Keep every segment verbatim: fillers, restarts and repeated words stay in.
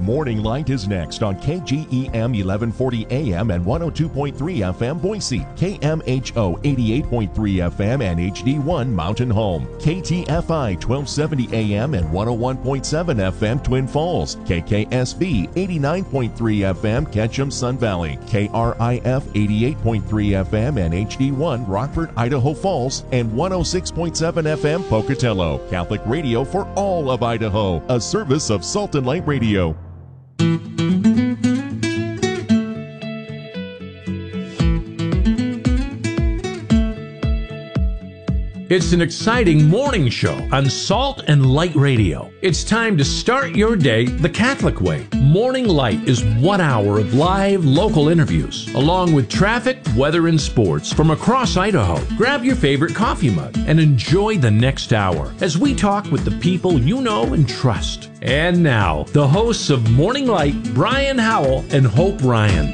Morning Light is next on K G E M eleven forty A M and one oh two point three F M Boise, K M H O eighty-eight point three F M and H D one Mountain Home, K T F I twelve seventy A M and one oh one point seven F M Twin Falls, K K S B eighty-nine point three F M Ketchum Sun Valley, K R I F eighty-eight point three F M and H D one Rockford, Idaho Falls, and one oh six point seven F M Pocatello. Catholic radio for all of Idaho, a service of Salt and Light Radio. It's an exciting morning show on Salt and Light Radio. It's time to start your day the Catholic way. Morning Light is one hour of live local interviews, along with traffic, weather, and sports from across Idaho. Grab your favorite coffee mug and enjoy the next hour as we talk with the people you know and trust. And now, the hosts of Morning Light, Brian Howell and Hope Ryan.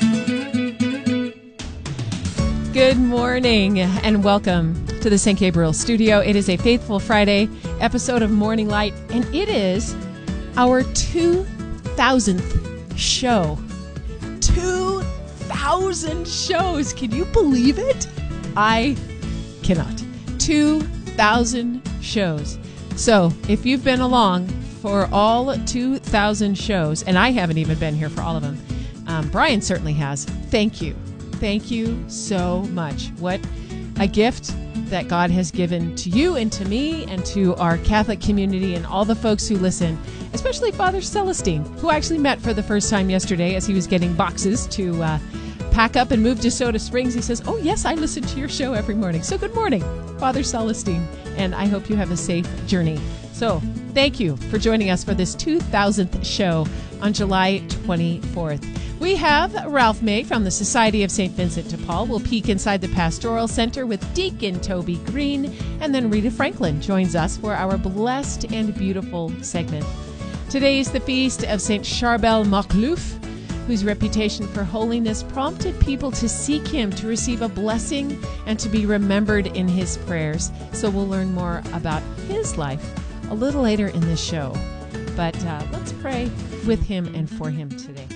Good morning and welcome to the Saint Gabriel studio. It is a Faithful Friday episode of Morning Light, and it is our two thousandth show. two thousand shows. Can you believe it? I cannot. two thousand shows. So if you've been along for all two thousand shows, and I haven't even been here for all of them, um, Brian certainly has. Thank you. Thank you so much. What a gift that God has given to you and to me and to our Catholic community and all the folks who listen, especially Father Celestine, who actually met for the first time yesterday as he was getting boxes to uh, pack up and move to Soda Springs. He says, oh, yes, I listen to your show every morning. So good morning, Father Celestine, and I hope you have a safe journey. So thank you for joining us for this two thousandth show on July twenty-fourth. We have Ralph May from the Society of Saint Vincent de Paul. We'll peek inside the Pastoral Center with Deacon Toby Green, and then Rita Franklin joins us for our Blessed and Beautiful segment. Today is the feast of Saint Charbel Machlouf, whose reputation for holiness prompted people to seek him to receive a blessing and to be remembered in his prayers. So we'll learn more about his life a little later in the show. But uh, let's pray with him and for him today.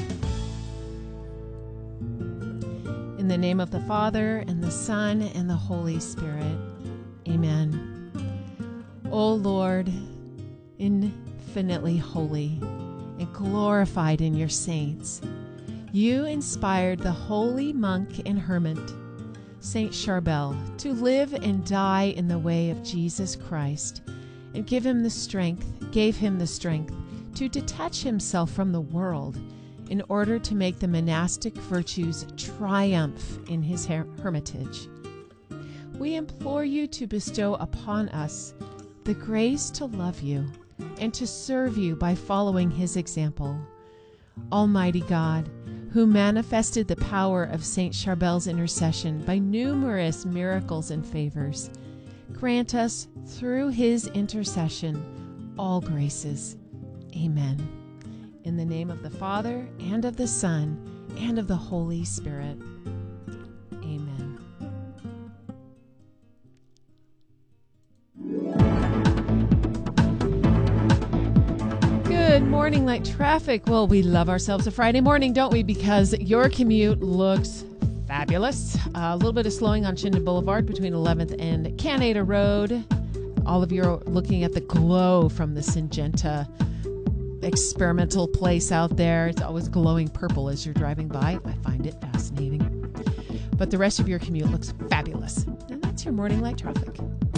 In the name of the Father, and the Son, and the Holy Spirit. Amen. O Lord, infinitely holy and glorified in your saints, you inspired the holy monk and hermit, Saint Charbel, to live and die in the way of Jesus Christ, and give him the strength, gave him the strength to detach himself from the world in order to make the monastic virtues triumph in his her- hermitage. We implore you to bestow upon us the grace to love you and to serve you by following his example. Almighty God, who manifested the power of Saint Charbel's intercession by numerous miracles and favors, grant us through his intercession all graces. Amen. In the name of the Father, and of the Son, and of the Holy Spirit. Amen. Good morning, light traffic. Well, we love ourselves a Friday morning, don't we? Because your commute looks fabulous. Uh, a little bit of slowing on Chinden Boulevard between eleventh and Canada Road. All of you are looking at the glow from the Syngenta experimental place out there. It's always glowing purple as you're driving by. I find it fascinating. But the rest of your commute looks fabulous. And that's your morning light traffic.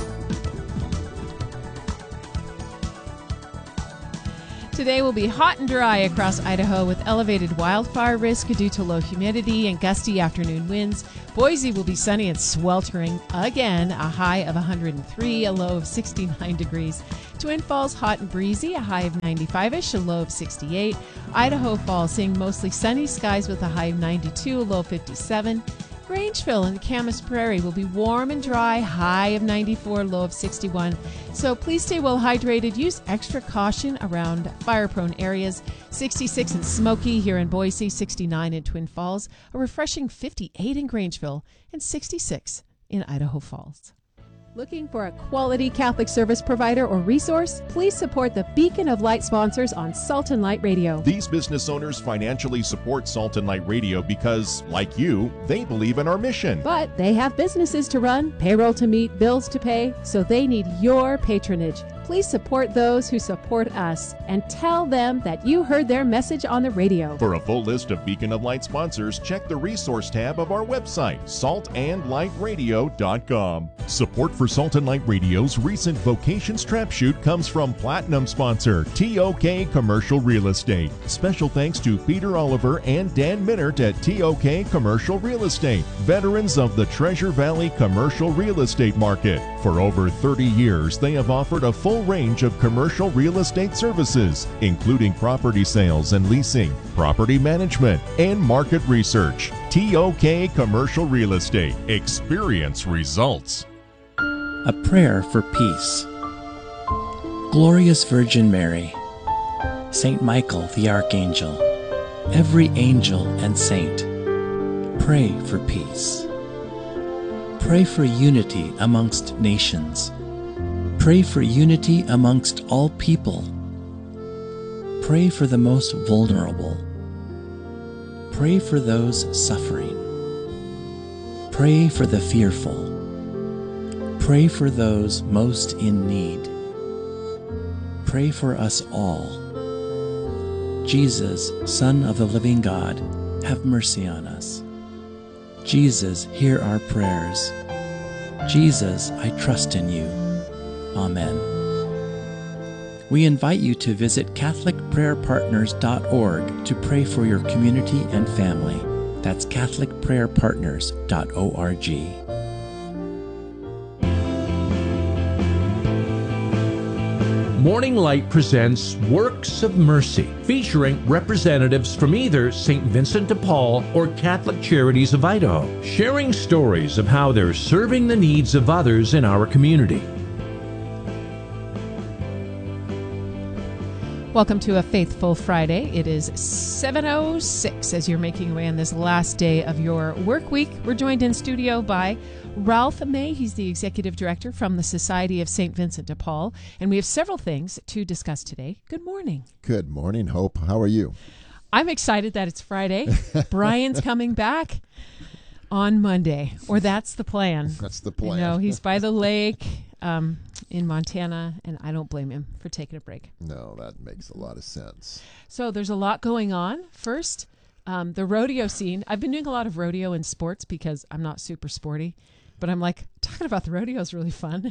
Today will be hot and dry across Idaho with elevated wildfire risk due to low humidity and gusty afternoon winds. Boise will be sunny and sweltering again, a high of one hundred three, a low of sixty-nine degrees. Twin Falls hot and breezy, a high of ninety-five-ish, a low of sixty-eight. Idaho Falls seeing mostly sunny skies with a high of ninety-two, a low of fifty-seven. Grangeville and Camas Prairie will be warm and dry, high of ninety-four, low of sixty-one. So please stay well hydrated. Use extra caution around fire-prone areas. sixty-six in Smoky here in Boise, sixty-nine in Twin Falls, a refreshing fifty-eight in Grangeville, and sixty-six in Idaho Falls. Looking for a quality Catholic service provider or resource? Please support the Beacon of Light sponsors on Salt and Light Radio. These business owners financially support Salt and Light Radio because, like you, they believe in our mission. But they have businesses to run, payroll to meet, bills to pay, so they need your patronage. Please support those who support us and tell them that you heard their message on the radio. For a full list of Beacon of Light sponsors, check the resource tab of our website, salt and light radio dot com. Support for Salt and Light Radio's recent Vocations Trap Shoot comes from Platinum sponsor T O K Commercial Real Estate. Special thanks to Peter Oliver and Dan Minnert at T O K Commercial Real Estate, veterans of the Treasure Valley commercial real estate market. For over thirty years, they have offered a full range of commercial real estate services, including property sales and leasing, property management, and market research. T O K Commercial Real Estate. Experience results. A prayer for peace. Glorious Virgin Mary, Saint Michael the Archangel, every angel and saint, pray for peace. Pray for unity amongst nations. Pray for unity amongst all people. Pray for the most vulnerable. Pray for those suffering. Pray for the fearful. Pray for those most in need. Pray for us all. Jesus, Son of the living God, have mercy on us. Jesus, hear our prayers. Jesus, I trust in you. Amen. We invite you to visit catholic prayer partners dot org to pray for your community and family. That's catholic prayer partners dot org. Morning Light presents Works of Mercy, featuring representatives from either Saint Vincent de Paul or Catholic Charities of Idaho, sharing stories of how they're serving the needs of others in our community. Welcome to a Faithful Friday. It is seven oh six as you're making your way on this last day of your work week. We're joined in studio by Ralph May. He's the Executive Director from the Society of Saint Vincent de Paul. And we have several things to discuss today. Good morning. Good morning, Hope. How are you? I'm excited that it's Friday. Brian's coming back on Monday, or that's the plan. That's the plan. No, he's by the lake um, in Montana, and I don't blame him for taking a break. No, that makes a lot of sense. So there's a lot going on. First, um, the rodeo scene. I've been doing a lot of rodeo in sports because I'm not super sporty, but I'm like, talking about the rodeo is really fun.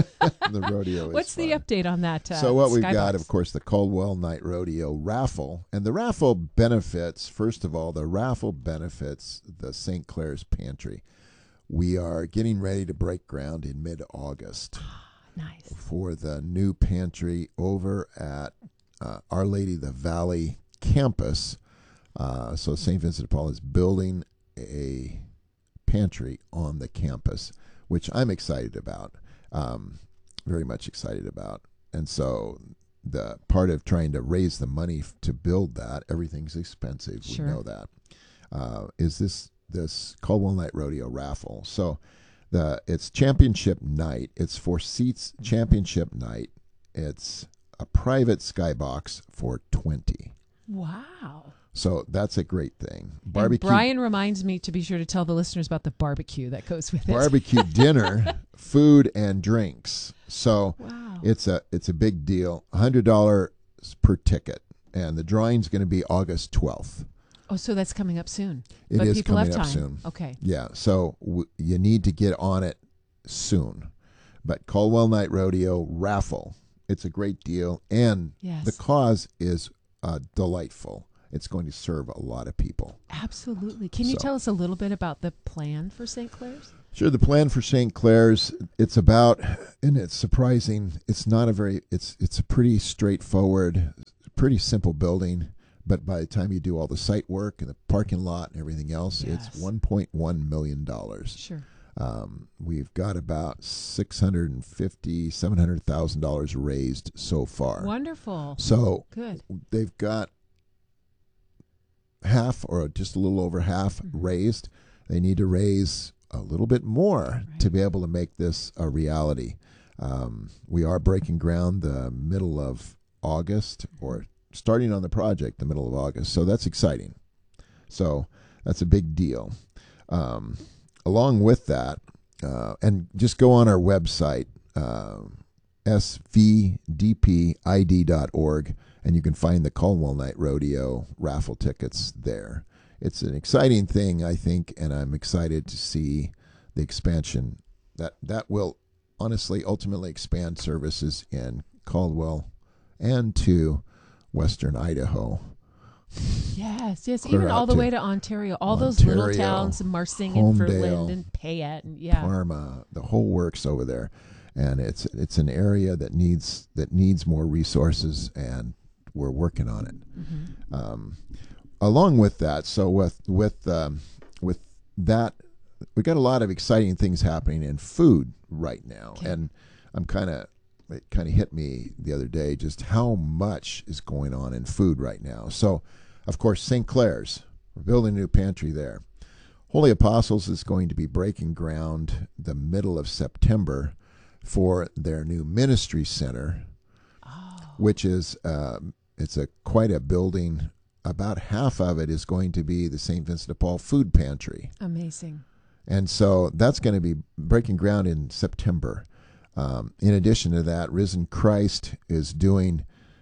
The rodeo is What's fun. the update on that? Uh, so what we've Skybox? got, of course, the Caldwell Night Rodeo raffle. And the raffle benefits, first of all, the raffle benefits the Saint Clair's Pantry. We are getting ready to break ground in mid-August. Nice. For the new pantry over at uh, Our Lady of the Valley campus. Uh, so Saint Vincent de Paul is building a pantry on the campus, which I'm excited about, um, very much excited about. And so the part of trying to raise the money f- to build that, everything's expensive, Sure. we know that, uh, is this this Caldwell Night Rodeo raffle. So the it's championship night. It's for seats championship night. It's a private skybox for twenty. Wow. So that's a great thing. And Barbecue Brian reminds me to be sure to tell the listeners about the barbecue that goes with it. barbecue dinner, food and drinks. So Wow. it's a it's a big deal. one hundred dollars per ticket, and the drawing's going to be August twelfth. Oh, so that's coming up soon. It but is people coming have up time. soon. Okay. Yeah, so w- you need to get on it soon. But Caldwell Night Rodeo raffle, it's a great deal, and Yes. the cause is uh, delightful. It's going to serve a lot of people. Absolutely. Can you So- tell us a little bit about the plan for Saint Clair's? Sure, the plan for Saint Clair's, it's about, and it's surprising, it's not a very, it's it's a pretty straightforward, pretty simple building, but by the time you do all the site work and the parking lot and everything else, Yes. it's one point one million dollars. Sure. Um, we've got about six hundred fifty thousand dollars, seven hundred thousand dollars raised so far. Wonderful. So Good. they've got half or just a little over half Mhm. raised. They need to raise a little bit more Right. to be able to make this a reality. Um, we are breaking ground the middle of August, or starting on the project the middle of August. So that's exciting. So that's a big deal. Um, along with that, uh, and just go on our website, uh, S V D P I D dot org, and you can find the Caldwell Night Rodeo raffle tickets there. It's an exciting thing, I think, and I'm excited to see the expansion. That that will honestly ultimately expand services in Caldwell and to western Idaho. Yes, yes, Clear even out all the to way to Ontario, all those little Ontario, towns, Marsing and Homedale, Ferland and Payette, and yeah, Parma, the whole works over there, and it's it's an area that needs that needs more resources, and we're working on it. Mm-hmm. Um, along with that, so with with um, with that, we got a lot of exciting things happening in food right now, Okay. and I'm kind of it kind of hit me the other day just how much is going on in food right now. So, of course, Saint Clair's, we're building a new pantry there. Holy Apostles is going to be breaking ground the middle of September for their new ministry center, Oh, which is uh, it's a quite a building. About half of it is going to be the Saint Vincent de Paul food pantry. amazing. And so that's going to be breaking ground in September. Um, in addition to that, Risen Christ is doing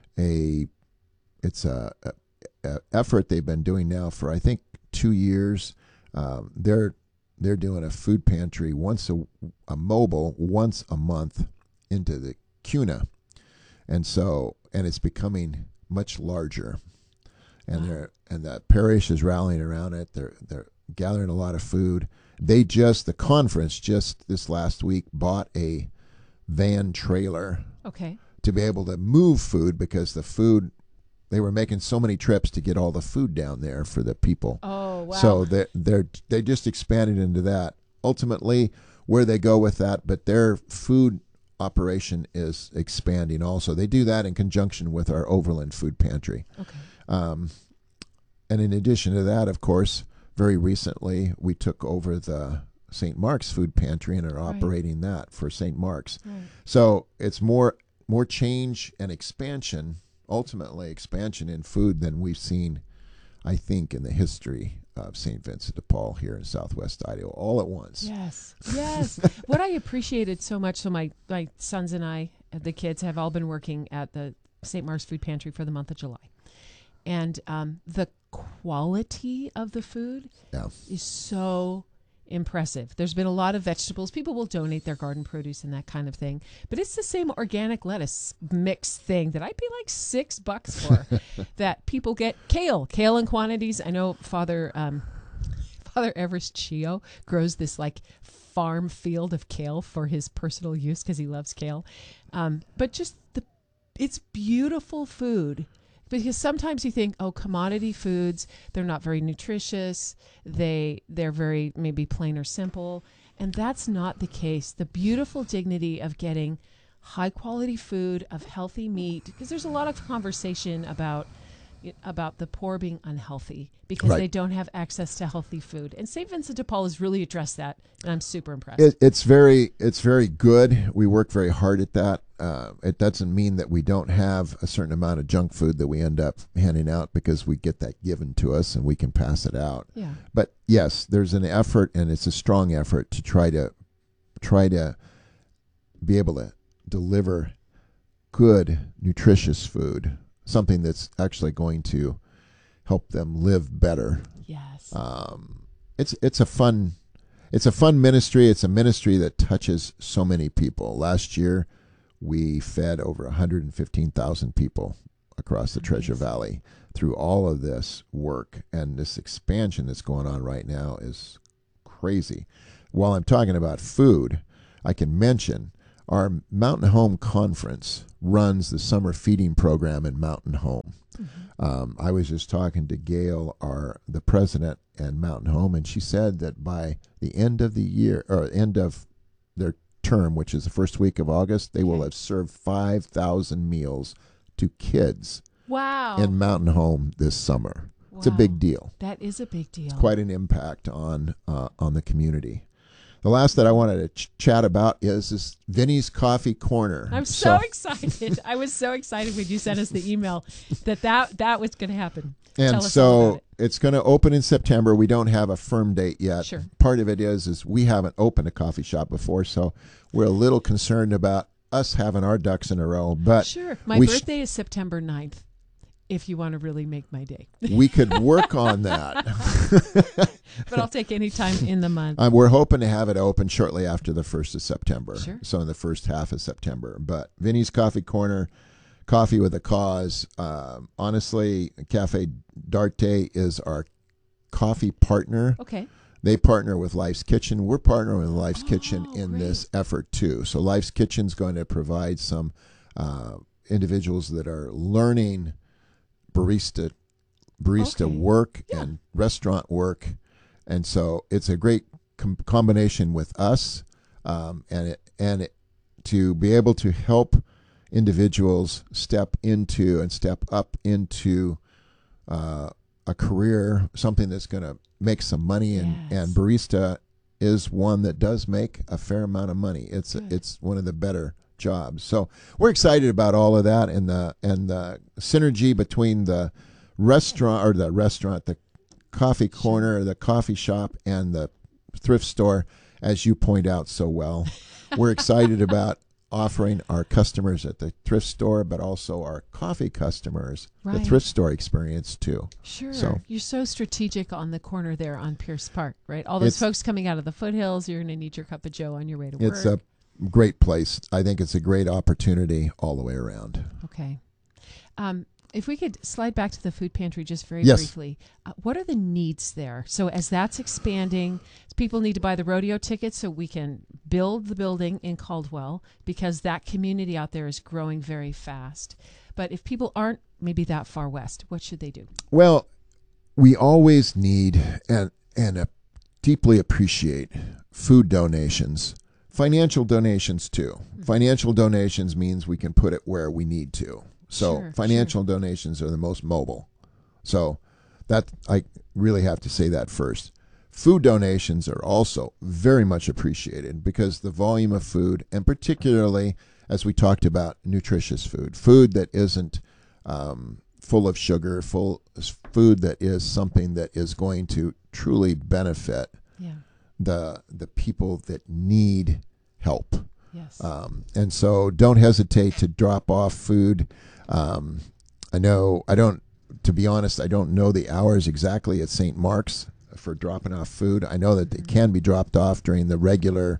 a, it's a, a, a effort they've been doing now for, I think, two years. Um, they're they're doing a food pantry once a, a mobile once a month into the Cuna, and so and it's becoming much larger, and Wow. they're and the parish is rallying around it. They're they're gathering a lot of food. They just the conference just this last week bought a van trailer Okay, to be able to move food because the food they were making so many trips to get all the food down there for the people. oh wow. So they they're they just expanded into that. Ultimately, where they go with that, but their food operation is expanding also. They do that in conjunction with our Overland Food Pantry. okay, Um, and in addition to that, of course, very recently we took over the Saint Mark's Food Pantry and are Right. operating that for Saint Mark's. right. So it's more more change and expansion, ultimately expansion in food than we've seen, I think, in the history of Saint Vincent de Paul here in Southwest Idaho, all at once. Yes, yes. What I appreciated so much, so my, my sons and I, uh, the kids, have all been working at the Saint Mark's Food Pantry for the month of July. And um, the quality of the food Yeah. is so impressive. There's been a lot of vegetables. People will donate their garden produce and that kind of thing. But it's the same organic lettuce mix thing that I pay like six bucks for that people get. Kale, kale in quantities. I know Father um, Father Everest Chio grows this like farm field of kale for his personal use because he loves kale. Um, but just the, it's beautiful food. Because sometimes you think, oh, commodity foods, they're not very nutritious. They, they're very maybe plain or simple. And that's not the case. The beautiful dignity of getting high quality food, of healthy meat, because there's a lot of conversation about about the poor being unhealthy because Right. they don't have access to healthy food. And Saint Vincent de Paul has really addressed that, and I'm super impressed. It, it's very it's very good. We work very hard at that. Uh, it doesn't mean that we don't have a certain amount of junk food that we end up handing out because we get that given to us and we can pass it out. Yeah. But yes, there's an effort, and it's a strong effort to try to try to be able to deliver good, nutritious food, something that's actually going to help them live better. Yes. Um, it's it's a fun it's a fun ministry. It's a ministry that touches so many people. Last year, we fed over one hundred fifteen thousand people across the Treasure Amazing. Valley through all of this work, and this expansion that's going on right now is crazy. While I'm talking about food, I can mention our Mountain Home Conference runs the summer feeding program in Mountain Home. Mm-hmm. Um, I was just talking to Gail, our the president at Mountain Home, and she said that by the end of the year or end of their term, which is the first week of August, they will Okay. have served five thousand meals to kids Wow. in Mountain Home this summer. It's a Wow. big deal. That is a big deal. Quite an impact on uh, on the community. the last that I wanted to ch- chat about is this Vinny's Coffee Corner. I'm so, so excited. I was so excited when you sent us the email that that, that was going to happen. And Tell us all so about it. It's going to open in September. We don't have a firm date yet. Sure. Part of it is is we haven't opened a coffee shop before, so we're a little concerned about us having our ducks in a row. But sure. My we birthday sh- is September ninth, if you want to really make my day. We could work on that. But I'll take any time in the month. Um, we're hoping to have it open shortly after the first of September. Sure. So in the first half of September. But Vinny's Coffee Corner, coffee with a cause. Um, honestly, Cafe D'Arte is our coffee partner. Okay. They partner with Life's Kitchen. We're partnering with Life's Oh, Kitchen in great. this effort too. So Life's Kitchen's going to provide some uh, individuals that are learning barista barista Okay. work Yeah. and restaurant work, and so it's a great com- combination with us, um, and it and it, to be able to help individuals step into and step up into uh, a career, something that's going to make some money, and, Yes. and barista is one that does make a fair amount of money. It's Good. it's one of the better jobs. So we're excited about all of that, and the and the synergy between the restaurant or the restaurant, the coffee corner, the coffee shop, and the thrift store, as you point out so well. We're excited about offering our customers at the thrift store, but also our coffee customers the Right. thrift store experience too. Sure. So- You're so strategic on the corner there on Pierce Park, right? All those It's- folks coming out of the foothills, you're going to need your cup of joe on your way to work. It's a great place. I think it's a great opportunity all the way around. Okay. Um, if we could slide back to the food pantry just very Yes. briefly, uh, what are the needs there? So as that's expanding, people need to buy the rodeo tickets so we can build the building in Caldwell, because that community out there is growing very fast. But if people aren't maybe that far west, what should they do? Well, we always need and and uh, deeply appreciate food donations, financial donations too. Financial donations means we can put it where we need to. So Sure, financial donations are the most mobile. So that I really have to say that first. Food donations are also very much appreciated because the volume of food, and particularly as we talked about, nutritious food, food that isn't um, full of sugar, full food that is something that is going to truly benefit Yeah. the the people that need help. Yes. Um, and so don't hesitate to drop off food. Um, I know, I don't, to be honest, I don't know the hours exactly at Saint Mark's for dropping off food. I know that they can be dropped off during the regular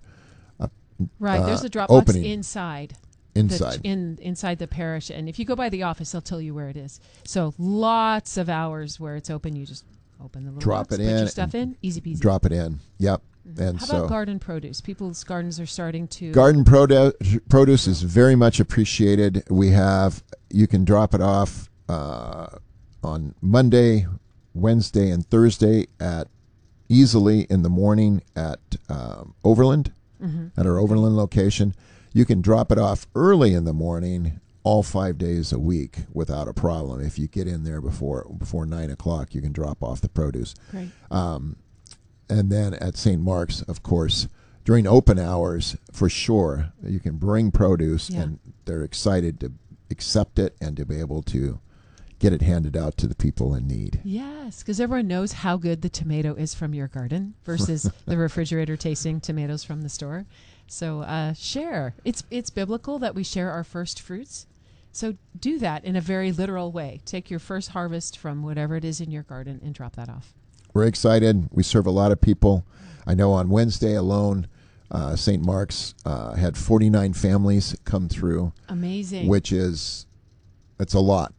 right. uh, There's a drop box opening inside. the- inside. in inside the parish, and if you go by the office, they'll tell you where it is. So lots of hours where it's open. You just open the little Drop box, it put in your stuff and in, easy peasy. Drop it in. Yep. And How so about garden produce? People's gardens are starting to garden produce produce is very much appreciated. We have, you can drop it off uh, on Monday, Wednesday, and Thursday at easily in the morning at um, Overland, Mm-hmm. at our Overland location. You can drop it off early in the morning, all five days a week without a problem. If you get in there before before nine o'clock, you can drop off the produce. Great. Um, and then at Saint Mark's, of course, during open hours, for sure, you can bring produce, Yeah. and they're excited to accept it and to be able to get it handed out to the people in need. Yes, because everyone knows how good the tomato is from your garden versus the refrigerator tasting tomatoes from the store. So uh, share. It's it's biblical that we share our first fruits. So do that in a very literal way. Take your first harvest from whatever it is in your garden and drop that off. We're excited. We serve a lot of people. I know on Wednesday alone, uh, Saint Mark's uh, had forty-nine families come through, Amazing. which is, it's a lot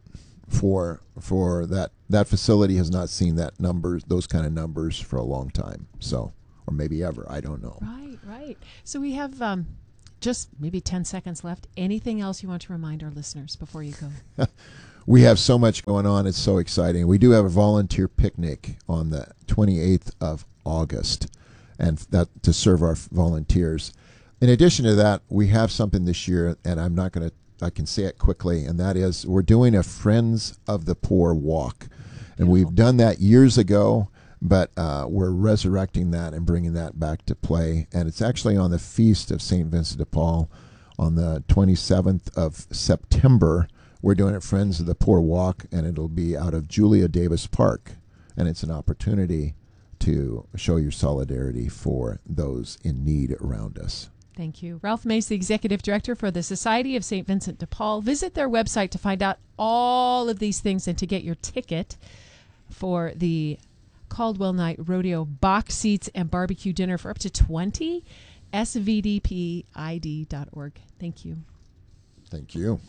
for for that that facility has not seen that numbers those kind of numbers for a long time. So, or maybe ever. I don't know. Right, right. So we have um, just maybe ten seconds left. Anything else you want to remind our listeners before you go? We have so much going on. It's so exciting. We do have a volunteer picnic on the twenty-eighth of August, and that to serve our volunteers. In addition to that, we have something this year, and I'm not going to, I can say it quickly, and that is we're doing a Friends of the Poor walk. And we've done that years ago. But uh, we're resurrecting that and bringing that back to play. And it's actually on the feast of Saint Vincent de Paul on the twenty-seventh of September. We're doing it Friends of the Poor Walk, and it'll be out of Julia Davis Park. And it's an opportunity to show your solidarity for those in need around us. Thank you. Ralph Mays, the Executive Director for the Society of Saint Vincent de Paul. Visit their website to find out all of these things and to get your ticket for the Caldwell Night Rodeo box seats and barbecue dinner for up to twenty. S V D P I D dot org. Thank you. Thank you.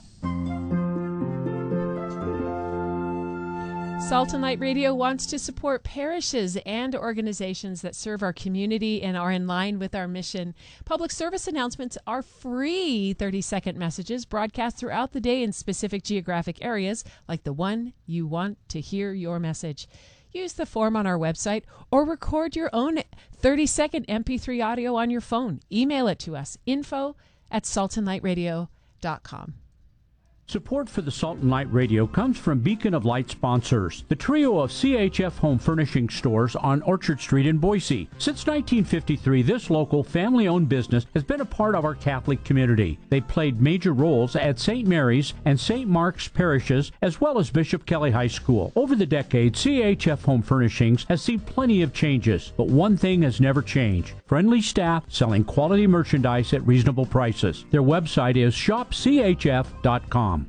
Salt and Light Radio wants to support parishes and organizations that serve our community and are in line with our mission. Public service announcements are free thirty-second messages broadcast throughout the day in specific geographic areas like the one you want to hear your message. Use the form on our website or record your own thirty-second M P three audio on your phone. Email it to us, info at salt and light radio dot com. Support for the Salt and Light Radio comes from Beacon of Light sponsors, the trio of C H F home furnishing stores on Orchard Street in Boise. Since nineteen fifty-three, this local family-owned business has been a part of our Catholic community. They played major roles at Saint Mary's and Saint Mark's parishes, as well as Bishop Kelly High School. Over the decades, C H F Home Furnishings has seen plenty of changes, but one thing has never changed: friendly staff selling quality merchandise at reasonable prices. Their website is shop c h f dot com.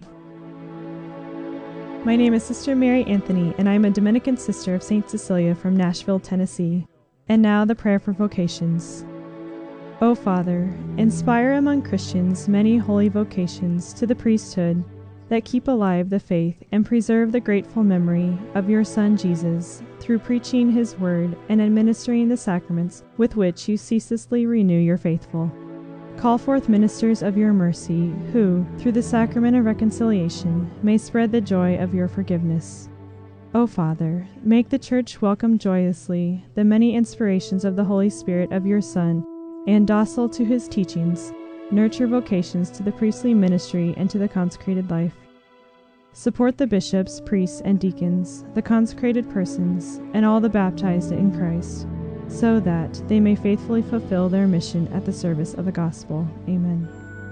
My name is Sister Mary Anthony, and I am a Dominican sister of Saint Cecilia from Nashville, Tennessee. And now the prayer for vocations. O Father, inspire among Christians many holy vocations to the priesthood that keep alive the faith and preserve the grateful memory of your Son Jesus through preaching his word and administering the sacraments with which you ceaselessly renew your faithful. Call forth ministers of your mercy, who, through the sacrament of reconciliation, may spread the joy of your forgiveness. O Father, make the Church welcome joyously the many inspirations of the Holy Spirit of your Son, and docile to his teachings, nurture vocations to the priestly ministry and to the consecrated life. Support the bishops, priests, and deacons, the consecrated persons, and all the baptized in Christ, so that they may faithfully fulfill their mission at the service of the gospel. Amen.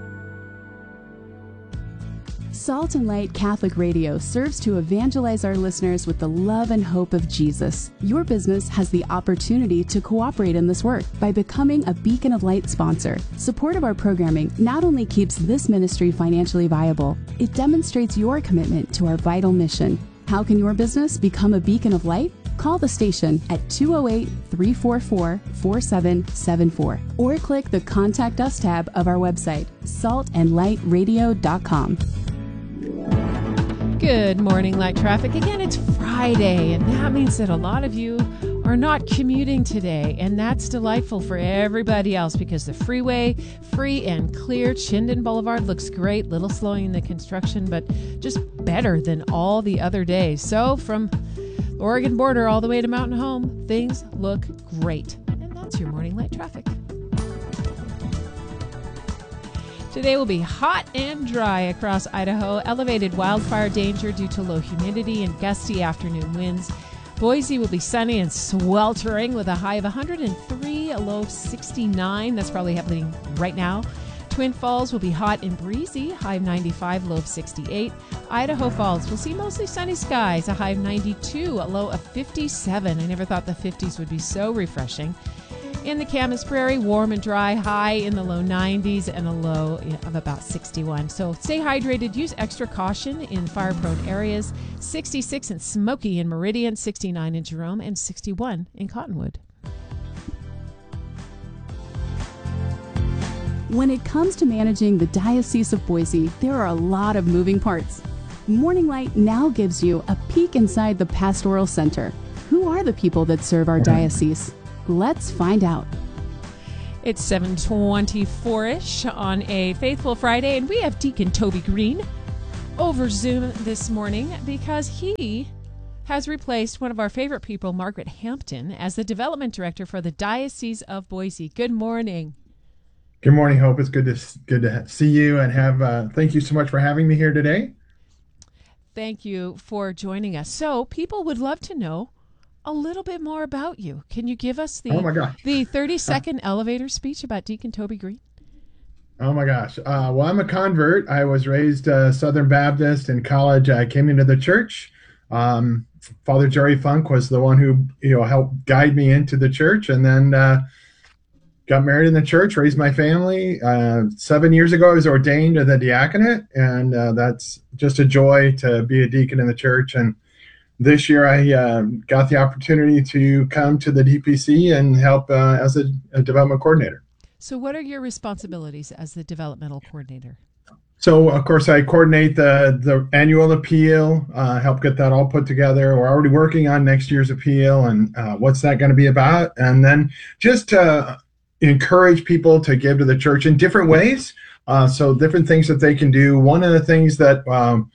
Salt and Light Catholic Radio serves to evangelize our listeners with the love and hope of Jesus. Your business has the opportunity to cooperate in this work by becoming a Beacon of Light sponsor. Support of our programming not only keeps this ministry financially viable, it demonstrates your commitment to our vital mission. How can your business become a Beacon of Light? Call the station at two oh eight, three four four, four seven seven four or click the Contact Us tab of our website, salt and light radio dot com. Good morning, Light Traffic. Again, it's Friday, and that means that a lot of you are not commuting today, and that's delightful for everybody else because the freeway, free and clear, Chinden Boulevard looks great. Little slowing in the construction, but just better than all the other days. So from the Oregon border all the way to Mountain Home, things look great. And that's your morning Light Traffic. Today will be hot and dry across Idaho. Elevated wildfire danger due to low humidity and gusty afternoon winds. Boise will be sunny and sweltering with a high of one hundred three, a low of sixty-nine. That's probably happening right now. Twin Falls will be hot and breezy, high of ninety-five, low of sixty-eight. Idaho Falls will see mostly sunny skies, a high of ninety-two, a low of fifty-seven. I never thought the fifties would be so refreshing. In the Camas Prairie, warm and dry, high in the low nineties and a low of about sixty-one. So stay hydrated. Use extra caution in fire-prone areas. sixty-six in Smoky in Meridian, sixty-nine in Jerome, and sixty-one in Cottonwood. When it comes to managing the Diocese of Boise, there are a lot of moving parts. Morning Light now gives you a peek inside the Pastoral Center. Who are the people that serve our diocese? Let's find out. It's seven twenty-four-ish on a Faithful Friday, and we have Deacon Toby Green over Zoom this morning because he has replaced one of our favorite people, Margaret Hampton, as the Development Director for the Diocese of Boise. Good morning. Good morning, Hope. It's good to good to see you and have. Uh, thank you so much for having me here today. Thank you for joining us. So, people would love to know a little bit more about you. Can you give us the Oh my gosh. the thirty second elevator speech about Deacon Toby Green? Oh my gosh. Uh, well, I'm a convert. I was raised uh, Southern Baptist. In college, I came into the church. Um, Father Jerry Funk was the one who, you know, helped guide me into the church, and then uh, got married in the church, raised my family. Uh, seven years ago, I was ordained to the diaconate, and uh, that's just a joy to be a deacon in the church. And this year, I uh, got the opportunity to come to the D P C and help uh, as a, a development coordinator. So what are your responsibilities as the developmental coordinator? So, of course, I coordinate the, the annual appeal, uh, help get that all put together. We're already working on next year's appeal and uh, what's that going to be about. And then just to encourage people to give to the church in different ways. Uh, so different things that they can do. One of the things that um,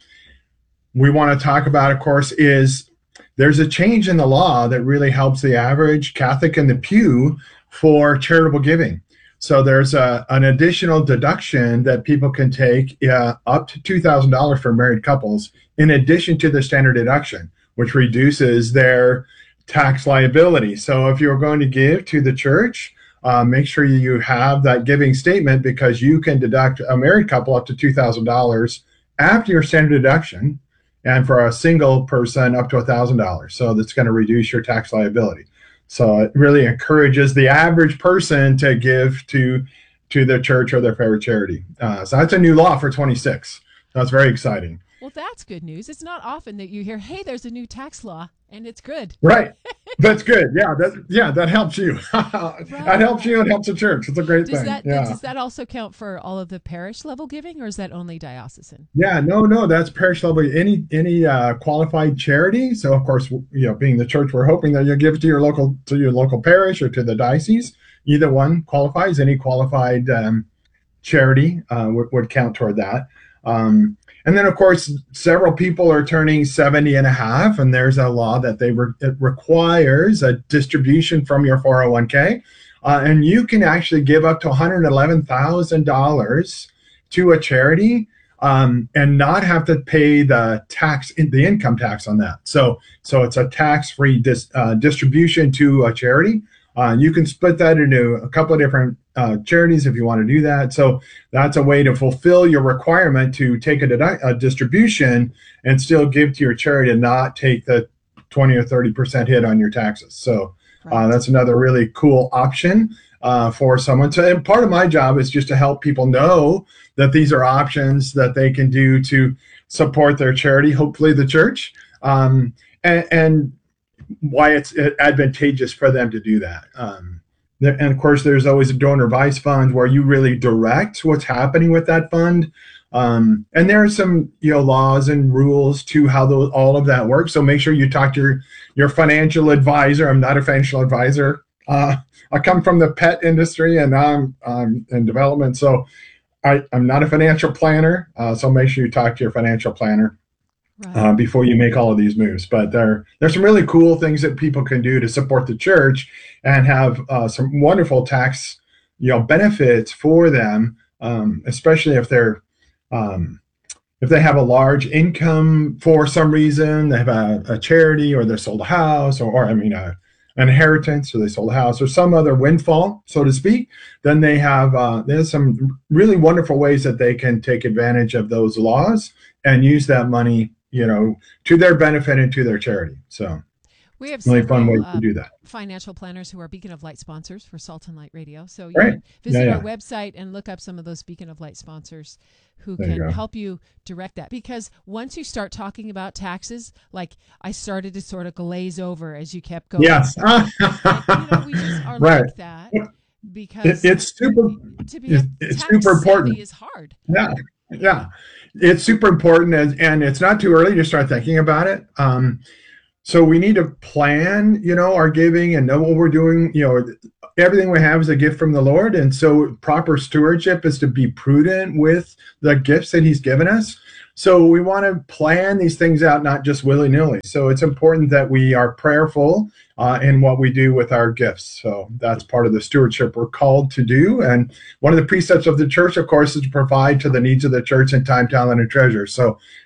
we want to talk about, of course, is there's a change in the law that really helps the average Catholic in the pew for charitable giving. So there's a, an additional deduction that people can take uh, up to two thousand dollars for married couples, in addition to the standard deduction, which reduces their tax liability. So if you're going to give to the church, uh, make sure you have that giving statement, because you can deduct a married couple up to two thousand dollars after your standard deduction, and for a single person up to one thousand dollars. So that's going to reduce your tax liability. So it really encourages the average person to give to to their church or their favorite charity. Uh, so that's a new law for twenty-six. That's very exciting. Well, that's good news. It's not often that you hear, hey, there's a new tax law, and it's good. Right. That's good. Yeah, that, yeah, that helps you. Right. That helps you and helps the church. It's a great Does thing. that, yeah. does that also count for all of the parish level giving, or is that only diocesan? Yeah, no, no, that's parish level. Any any uh, qualified charity. So, of course, you know, being the church, we're hoping that you'll give it to your local to your local parish or to the diocese. Either one qualifies. Any qualified um, charity uh, would, would count toward that. Um, and then, of course, several people are turning seventy and a half, and there's a law that they re- it requires a distribution from your four oh one k. Uh, and you can actually give up to one hundred eleven thousand dollars to a charity um, and not have to pay the tax, the income tax on that. So, so it's a tax-free dis, uh, distribution to a charity. Uh, you can split that into a couple of different uh, charities if you want to do that. So that's a way to fulfill your requirement to take a, dedu- a distribution and still give to your charity and not take the twenty or thirty percent hit on your taxes. So uh, that's another really cool option uh, for someone to. And part of my job is just to help people know that these are options that they can do to support their charity, hopefully the church, um, and, and why it's advantageous for them to do that. Um, there, and of course, there's always a donor advice fund where you really direct what's happening with that fund. Um, and there are some, you know, laws and rules to how those, all of that works. So make sure you talk to your, your financial advisor. I'm not a financial advisor. Uh, I come from the pet industry and now I'm um, in development. So I, I'm not a financial planner. Uh, so make sure you talk to your financial planner. Right. Uh, before you make all of these moves. But there, there's some really cool things that people can do to support the church and have uh, some wonderful tax, you know, benefits for them, um, especially if they're um, if they have a large income for some reason, they have a, a charity or they sold a house or, or I mean, a, an inheritance or they sold a house or some other windfall, so to speak. Then they have uh, there's some really wonderful ways that they can take advantage of those laws and use that money, you know, to their benefit and to their charity. So we have really several, fun ways uh, to do that. Financial planners who are Beacon of Light sponsors for Salt and Light Radio. So you right. can visit yeah, yeah. our website and look up some of those Beacon of Light sponsors who there can help you direct that. Because once you start talking about taxes, like I started to sort of glaze over as you kept going. Yes. And, you know, we just are right. like that because it, it's super, to be it's, a it's tax super important. is hard. Yeah. Yeah. It's super important, and, and it's not too early to start thinking about it. Um, so we need to plan, you know, our giving and know what we're doing. You know, everything we have is a gift from the Lord. And so proper stewardship is to be prudent with the gifts that he's given us. So we want to plan these things out, not just willy-nilly. So it's important that we are prayerful uh, in what we do with our gifts. So that's part of the stewardship we're called to do. And one of the precepts of the church, of course, is to provide to the needs of the church in time, talent, and treasure. So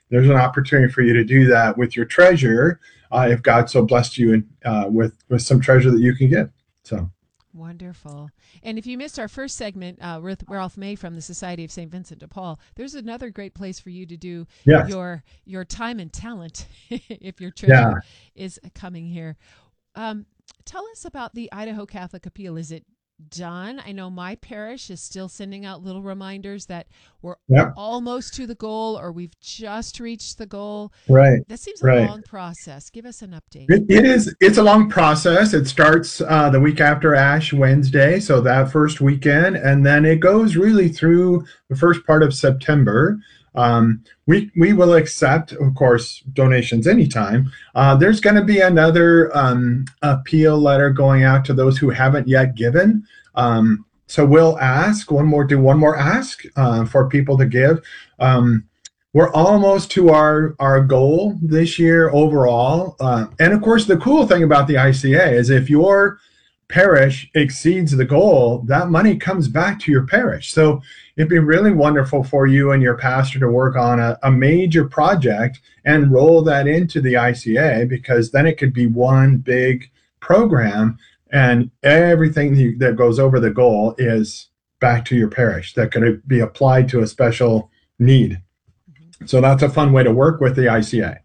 there's an opportunity for you to do that with your treasure, uh, if God so blessed you in, uh, with with some treasure that you can give. So wonderful. And if you missed our first segment uh, with Ralph May from the Society of Saint Vincent de Paul, there's another great place for you to do yes. your your time and talent if your treasure yeah. is coming here. Um, tell us about the Idaho Catholic Appeal. Is it done? I know my parish is still sending out little reminders that we're yep. almost to the goal, or we've just reached the goal. Right. That seems a right. long process. Give us an update. It, it is. It's a long process. It starts uh, the week after Ash Wednesday, so that first weekend, and then it goes really through the first part of September. Um, we we will accept, of course, donations anytime. Uh, there's going to be another um, appeal letter going out to those who haven't yet given. Um, so we'll ask one more, do one more ask uh, for people to give. Um, we're almost to our our goal this year overall. Uh, and of course, the cool thing about the I C A is if your parish exceeds the goal, that money comes back to your parish. So it'd be really wonderful for you and your pastor to work on a, a major project and roll that into the I C A, because then it could be one big program and everything that goes over the goal is back to your parish that could be applied to a special need. Mm-hmm. So that's a fun way to work with the I C A.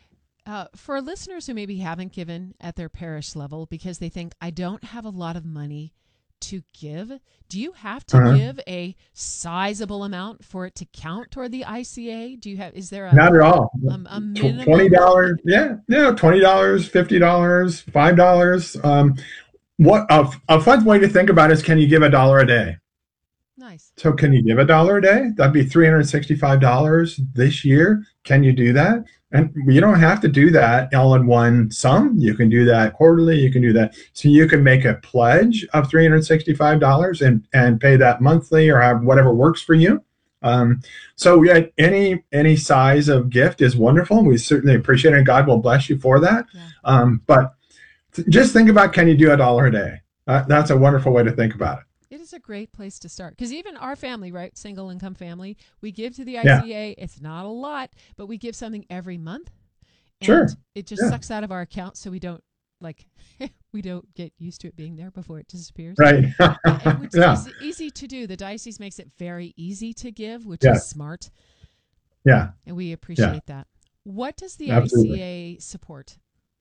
Uh, for listeners who maybe haven't given at their parish level because they think, I don't have a lot of money to give, do you have to uh-huh. give a sizable amount for it to count toward the I C A? Do you have, is there a, not at all. a, a minimum? twenty dollars, yeah, yeah, twenty dollars, fifty dollars, five dollars. Um, what a, a fun way to think about it is, can you give a dollar a day? Nice. So can you give a dollar a day? That'd be three hundred sixty-five dollars this year. Can you do that? And you don't have to do that all in one sum. You can do that quarterly. You can do that. So you can make a pledge of three hundred sixty-five dollars and, and pay that monthly or have whatever works for you. Um, so yeah, any any size of gift is wonderful. We certainly appreciate it. And God will bless you for that. Yeah. Um, but th- just think about, can you do a dollar a day? Uh, that's a wonderful way to think about it. It is a great place to start, because even our family, right, single income family, we give to the I C A. Yeah. It's not a lot, but we give something every month. And sure. It just yeah. sucks out of our account, so we don't like we don't get used to it being there before it disappears. Right. and which yeah. is easy to do. The diocese makes it very easy to give, which yeah. is smart. Yeah. And we appreciate yeah. that. What does the Absolutely. I C A support?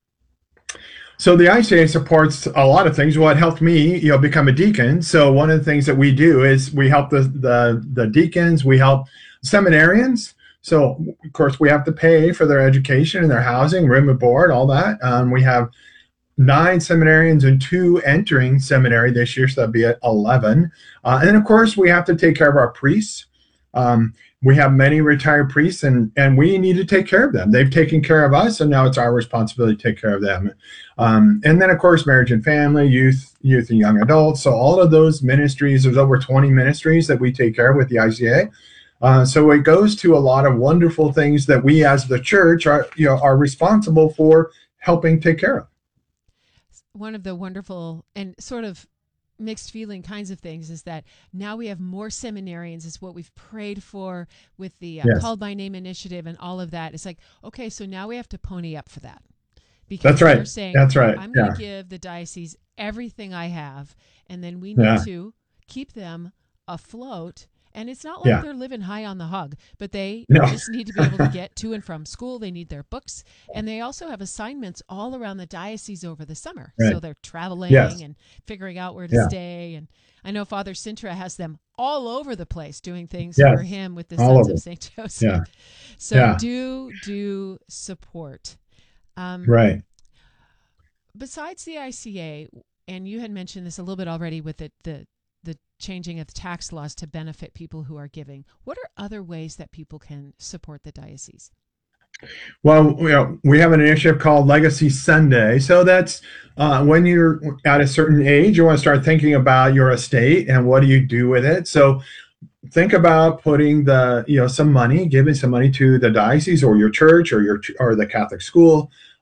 So the I C A supports a lot of things. What helped me, you know, become a deacon. So one of the things that we do is we help the the, the deacons. We help seminarians. So of course we have to pay for their education and their housing, room and board, all that. Um, we have nine seminarians and two entering seminary this year, so that'd be at eleven. Uh, and then of course we have to take care of our priests. Um, we have many retired priests, and, and we need to take care of them. They've taken care of us, and now it's our responsibility to take care of them. Um, and then, of course, marriage and family, youth, youth and young adults. So all of those ministries, there's over twenty ministries that we take care of with the I C A. Uh, so it goes to a lot of wonderful things that we as the church are, you know, are responsible for helping take care of. One of the wonderful and sort of mixed feeling kinds of things is that now we have more seminarians, is what we've prayed for with the uh, yes. Called by Name initiative and all of that. It's like, okay, so now we have to pony up for that. Because That's right. We're saying, That's right. I'm going yeah. to give the diocese everything I have, and then we need yeah. to keep them afloat. And it's not like yeah. they're living high on the hog, but they no. just need to be able to get to and from school. They need their books, and they also have assignments all around the diocese over the summer. Right. So they're traveling yes. and figuring out where to yeah. stay. And I know Father Sintra has them all over the place doing things yes. for him with the all Sons of Saint Joseph. Yeah. So yeah. do, do support. Um, right. Besides the I C A, and you had mentioned this a little bit already with the, the the changing of tax laws to benefit people who are giving, what are other ways that people can support the diocese? Well, you know, we have an initiative called Legacy Sunday. So that's uh, when you're at a certain age, you want to start thinking about your estate and what do you do with it. So think about putting the, you know, some money, giving some money to the diocese or your church or your or the Catholic school